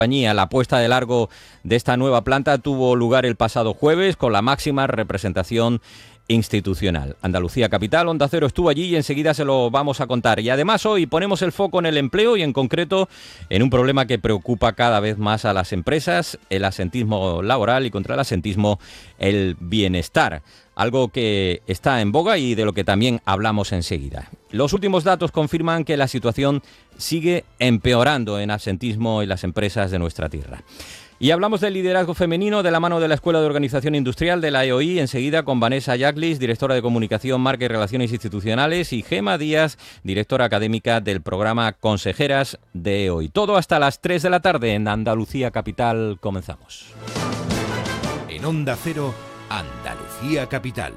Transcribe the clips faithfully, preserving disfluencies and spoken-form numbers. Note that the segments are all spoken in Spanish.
La puesta de largo de esta nueva planta tuvo lugar el pasado jueves con la máxima representación institucional. Andalucía Capital, Onda Cero estuvo allí y enseguida se lo vamos a contar. Y además hoy ponemos el foco en el empleo y en concreto en un problema que preocupa cada vez más a las empresas, el asentismo laboral y contra el asentismo el bienestar. Algo que está en boga y de lo que también hablamos enseguida. Los últimos datos confirman que la situación sigue empeorando en absentismo en las empresas de nuestra tierra. Y hablamos del liderazgo femenino de la mano de la Escuela de Organización Industrial de la E O I, enseguida con Vanessa Yaglis, directora de Comunicación, Marca y Relaciones Institucionales, y Gema Díaz, directora académica del programa Consejeras de E O I. Todo hasta las tres de la tarde en Andalucía Capital. Comenzamos. En Onda Cero, Andalucía Capital.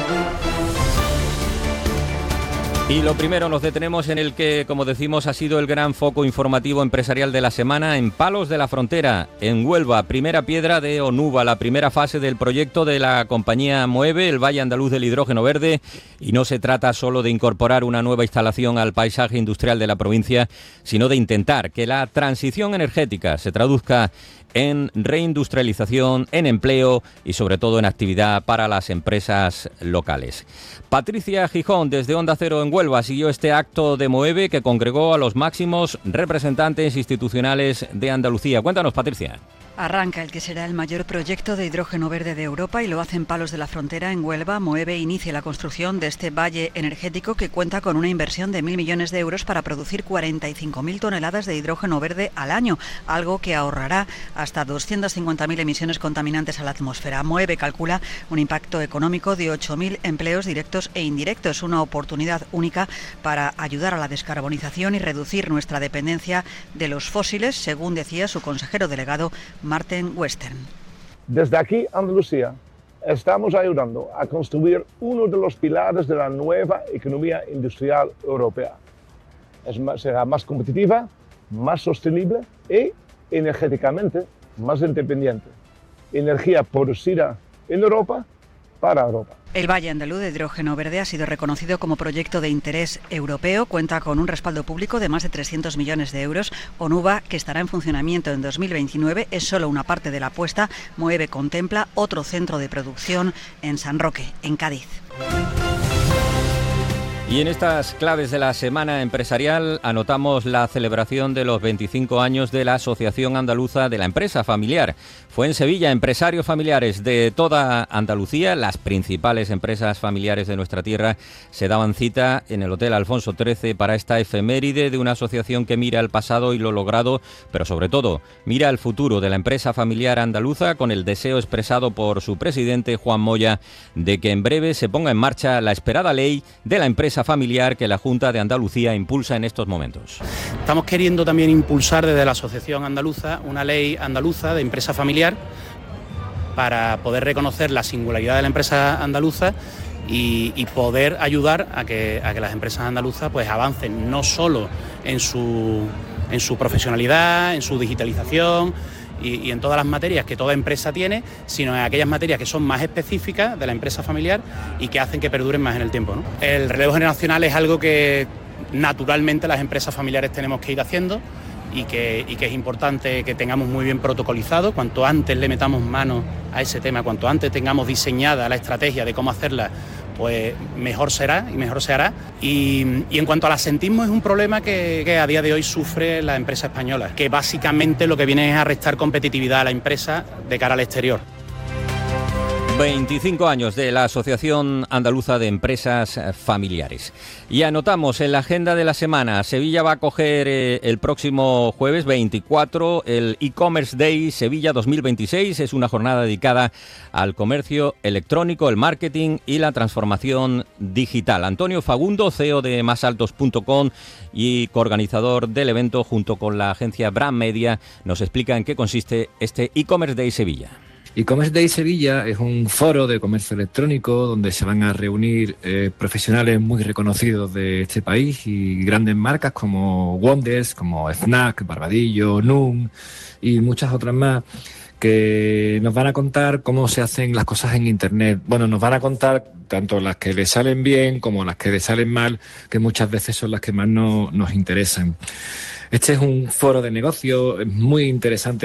Y lo primero, nos detenemos en el que, como decimos, ha sido el gran foco informativo empresarial de la semana en Palos de la Frontera, en Huelva. Primera piedra de Onuba, la primera fase del proyecto de la compañía Moeve, el Valle Andaluz del Hidrógeno Verde. Y no se trata solo de incorporar una nueva instalación al paisaje industrial de la provincia, sino de intentar que la transición energética se traduzca en reindustrialización, en empleo y sobre todo en actividad para las empresas locales. Patricia Gijón, desde Onda Cero en Huelva, siguió este acto de Moeve que congregó a los máximos representantes institucionales de Andalucía. Cuéntanos, Patricia. Arranca el que será el mayor proyecto de hidrógeno verde de Europa y lo hace en Palos de la Frontera, en Huelva. Moeve inicia la construcción de este valle energético que cuenta con una inversión de mil millones de euros para producir cuarenta y cinco mil toneladas de hidrógeno verde al año, algo que ahorrará hasta doscientas cincuenta mil emisiones contaminantes a la atmósfera. Moeve calcula un impacto económico de ocho mil empleos directos e indirectos, una oportunidad única para ayudar a la descarbonización y reducir nuestra dependencia de los fósiles, según decía su consejero delegado Martin Western. Desde aquí, Andalucía, estamos ayudando a construir uno de los pilares de la nueva economía industrial europea. Es más, será más competitiva, más sostenible y energéticamente más independiente. Energía producida en Europa para Europa. El Valle Andaluz de Hidrógeno Verde ha sido reconocido como proyecto de interés europeo. Cuenta con un respaldo público de más de trescientos millones de euros. Onuba, que estará en funcionamiento en dos mil veintinueve, es solo una parte de la apuesta. Moeve contempla otro centro de producción en San Roque, en Cádiz. Y en estas claves de la semana empresarial anotamos la celebración de los veinticinco años de la Asociación Andaluza de la Empresa Familiar. Fue en Sevilla, empresarios familiares de toda Andalucía, las principales empresas familiares de nuestra tierra, se daban cita en el Hotel Alfonso trece para esta efeméride de una asociación que mira al pasado y lo logrado, pero sobre todo mira al futuro de la empresa familiar andaluza, con el deseo expresado por su presidente Juan Moya de que en breve se ponga en marcha la esperada ley de la empresa familiar que la Junta de Andalucía impulsa en estos momentos. Estamos queriendo también impulsar desde la Asociación Andaluza una ley andaluza de empresa familiar para poder reconocer la singularidad de la empresa andaluza y, y poder ayudar a que, a que las empresas andaluzas pues avancen no solo en su, en su profesionalidad, en su digitalización Y, y en todas las materias que toda empresa tiene, sino en aquellas materias que son más específicas de la empresa familiar y que hacen que perduren más en el tiempo, ¿no? El relevo generacional es algo que naturalmente las empresas familiares tenemos que ir haciendo y que, y que es importante que tengamos muy bien protocolizado. Cuanto antes le metamos mano a ese tema, cuanto antes tengamos diseñada la estrategia de cómo hacerla, pues mejor será y mejor se hará. Y, y en cuanto al asentismo, es un problema que, que a día de hoy sufre la empresa española, que básicamente lo que viene es a restar competitividad a la empresa de cara al exterior. veinticinco años de la Asociación Andaluza de Empresas Familiares. Y anotamos en la agenda de la semana, Sevilla va a acoger eh, el próximo jueves veinticuatro el e-commerce Day Sevilla dos mil veintiséis. Es una jornada dedicada al comercio electrónico, el marketing y la transformación digital. Antonio Fagundo, C E O de más altos punto com y coorganizador del evento junto con la agencia Brand Media, nos explica en qué consiste este e-commerce Day Sevilla. E-Commerce Day Sevilla es un foro de comercio electrónico donde se van a reunir eh, profesionales muy reconocidos de este país y grandes marcas como Wonders, como Fnac, Barbadillo, Noom y muchas otras más, que nos van a contar cómo se hacen las cosas en Internet. Bueno, nos van a contar tanto las que les salen bien como las que les salen mal, que muchas veces son las que más no, nos interesan. Este es un foro de negocio muy interesante